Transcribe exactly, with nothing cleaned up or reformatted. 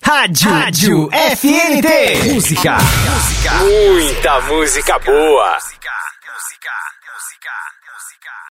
Rádio, Rádio F N T. Música. Música. Muita música boa. Música, música, música, música.